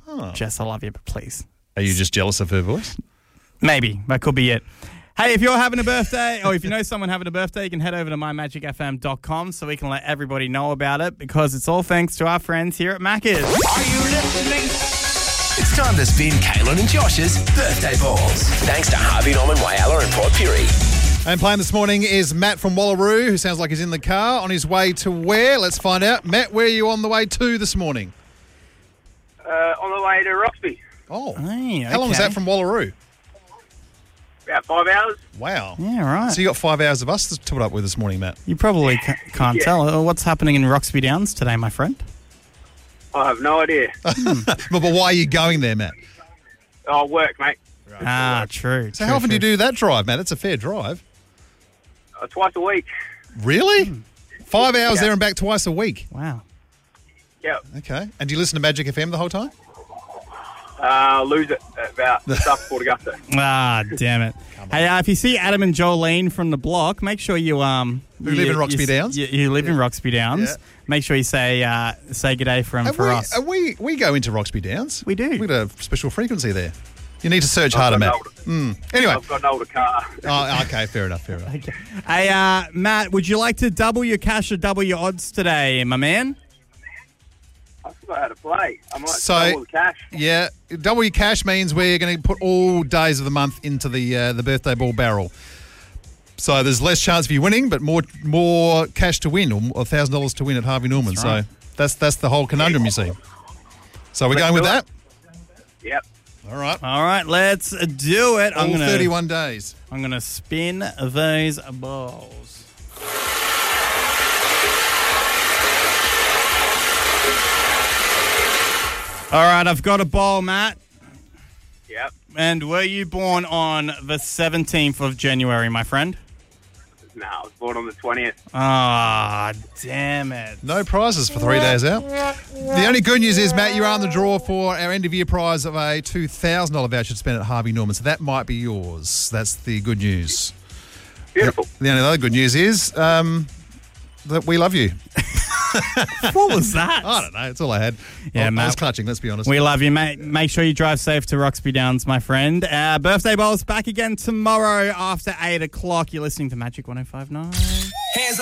Jess, I love you, but please. Are you just jealous of her voice? Maybe. That could be it. Hey, if you're having a birthday or if you know someone having a birthday, you can head over to mymagicfm.com so we can let everybody know about it because it's all thanks to our friends here at Macca's. Are you listening? It's time to spin Kaylin and Josh's birthday balls. Thanks to Harvey Norman, Whyalla and Port Pirie. And playing this morning is Matt from Wallaroo, who sounds like he's in the car on his way to where? Let's find out. Matt, where are you on the way to this morning? On the way to Roxby. Oh, Hey, how long is okay. that from Wallaroo? About 5 hours. Wow. Yeah, right. So you got 5 hours of us to put up with this morning, Matt. You probably can't tell. What's happening in Roxby Downs today, my friend? I have no idea. But why are you going there, Matt? Oh, work, mate. True. So how often do you do that drive, Matt? That's a fair drive. Twice a week. Really? 5 hours there and back twice a week. Wow. Yep. Okay. And do you listen to Magic FM the whole time? Lose it about stuff Port Augusta. Damn it. Hey, if you see Adam and Jolene from the block, make sure you Who live in Roxby Downs? You live in Roxby Downs. Yeah. Make sure you say g'day for us. We go into Roxby Downs. We do. We got a special frequency there. You need to search harder, Matt. Anyway. I've got an older car. Oh, okay, fair enough. Hey, Matt, would you like to double your cash or double your odds today, my man? I forgot how to play. I might So- double the cash. Yeah, double your cash means we're going to put all days of the month into the birthday ball barrel. So there's less chance of you winning, but more cash to win, or $1,000 to win at Harvey Norman. That's right. So that's the whole conundrum, you see. So we're going with that? Yep. All right. All right, let's do it. All 31 days. I'm going to spin those balls. All right, I've got a ball, Matt. Yep. And were you born on the 17th of January, my friend? No, I was born on the 20th. Ah, damn it. No prizes for 3 days out. The only good news is, Matt, you are on the draw for our end-of-year prize of a $2,000 voucher to spend at Harvey Norman. So that might be yours. That's the good news. Beautiful. The only other good news is that we love you. What was that? I don't know. It's all I had. Yeah, I Matt. was clutching, let's be honest. We love you, mate. Make sure you drive safe to Roxby Downs, my friend. Birthday Bowl's back again tomorrow after 8 o'clock. You're listening to Magic 105.9. Hands